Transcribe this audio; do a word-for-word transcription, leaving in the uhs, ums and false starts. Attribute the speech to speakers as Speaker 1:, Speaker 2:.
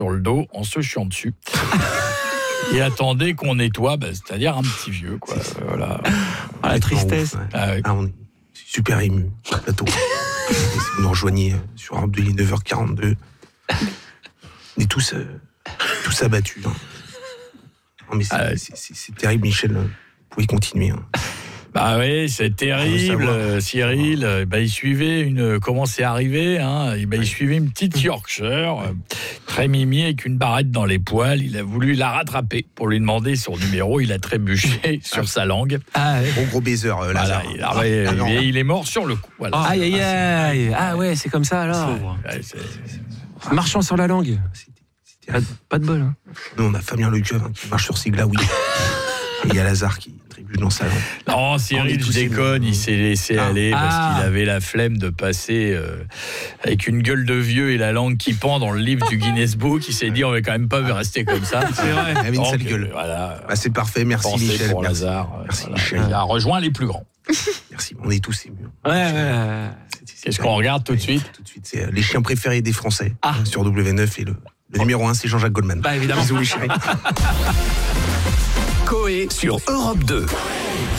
Speaker 1: sur le dos en se chiant dessus. Et attendait qu'on nettoie, bah, c'est-à-dire un petit vieux, quoi. Euh, voilà.
Speaker 2: Ah, la tristesse.
Speaker 3: Ouf, ouais.
Speaker 1: Ah, ouais.
Speaker 3: Ah, on est super ému sur le plateau. Et si vous nous rejoignez sur Europe deux, il est neuf heures quarante-deux. On est tous, euh, tous abattus. Hein. Non, mais c'est,
Speaker 1: Ah,
Speaker 3: c'est, c'est, c'est terrible, Michel. Vous pouvez continuer. Hein.
Speaker 1: Bah oui, c'est terrible,
Speaker 3: savoir.
Speaker 1: Cyril. Euh, Bah, il suivait une. Comment c'est arrivé hein et bah, il suivait une petite Yorkshire, euh, très mimi, avec une barrette dans les poils. Il a voulu la rattraper pour lui demander son numéro. Il a trébuché sur sa langue.
Speaker 2: Ah, ouais.
Speaker 3: Gros, gros baiser, euh,
Speaker 1: Voilà,
Speaker 3: Lazare.
Speaker 1: il, a- ouais,
Speaker 3: Ah, non.
Speaker 1: et il est mort sur le coup. Voilà.
Speaker 2: Aïe, aïe, aïe. Ah, ouais, c'est comme ça alors.
Speaker 1: Ouais, c'est-
Speaker 2: Marchant sur la langue.
Speaker 3: C'était- c'était
Speaker 2: Pas de, pas de bol. Hein.
Speaker 3: Nous, on a Fabien Lecoeuvre hein, qui marche sur ses glaouis. Et il y a Lazare qui trébuche dans sa langue.
Speaker 1: Non,
Speaker 3: On
Speaker 1: Cyril,
Speaker 3: est
Speaker 1: je
Speaker 3: tous
Speaker 1: déconne,
Speaker 3: émus.
Speaker 1: il s'est laissé
Speaker 3: Ah.
Speaker 1: aller parce
Speaker 2: Ah.
Speaker 1: qu'il avait la flemme de passer euh, avec une gueule de vieux et la langue qui pend dans le livre du Guinness Book. Il s'est dit, on va quand même pas rester comme ça.
Speaker 2: C'est vrai.
Speaker 3: Il avait une
Speaker 1: Donc,
Speaker 3: sale gueule.
Speaker 1: euh, Voilà.
Speaker 3: Bah, c'est parfait, merci
Speaker 1: Pensez
Speaker 3: Michel.
Speaker 1: pour
Speaker 3: Merci.
Speaker 1: Lazare. euh,
Speaker 3: Merci,
Speaker 1: voilà.
Speaker 3: Michel.
Speaker 1: Il a rejoint les plus grands.
Speaker 3: Merci, on est tous émus.
Speaker 2: Ouais, ouais.
Speaker 3: C'est- c'est-
Speaker 1: Qu'est-ce
Speaker 3: c'est-
Speaker 1: qu'on regarde tout de
Speaker 3: Ouais,
Speaker 1: suite
Speaker 3: Tout de suite, c'est euh, les chiens préférés des Français
Speaker 2: Ah.
Speaker 3: euh, sur W neuf et le, le numéro un, c'est Jean-Jacques Goldman.
Speaker 2: Bah, évidemment.
Speaker 3: Bisous les chéris.
Speaker 4: Coé sur Europe deux.